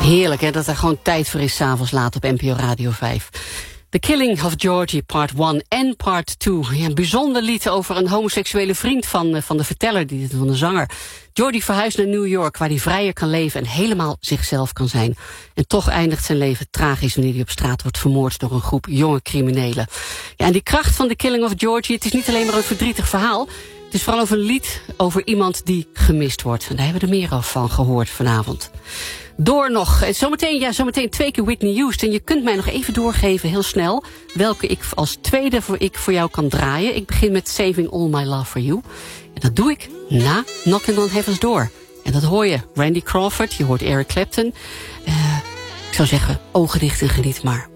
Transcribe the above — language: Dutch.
Heerlijk, hè, dat er gewoon tijd voor is 's avonds laat op NPO Radio 5. The Killing of Georgie, part 1 en part 2. Ja, een bijzonder lied over een homoseksuele vriend van de verteller, van de zanger. Georgie verhuist naar New York, waar hij vrijer kan leven en helemaal zichzelf kan zijn. En toch eindigt zijn leven tragisch wanneer hij op straat wordt vermoord door een groep jonge criminelen. Ja, en die kracht van The Killing of Georgie, het is niet alleen maar een verdrietig verhaal. Het is vooral over een lied over iemand die gemist wordt. En daar hebben we er meer van gehoord vanavond. Door nog. Zometeen 2 keer Whitney Houston. Je kunt mij nog even doorgeven, heel snel, welke ik als tweede voor jou kan draaien. Ik begin met Saving All My Love For You. En dat doe ik na Knocking on Heaven's Door. En dat hoor je. Randy Crawford, je hoort Eric Clapton. Ik zou zeggen, ogen dicht en geniet maar.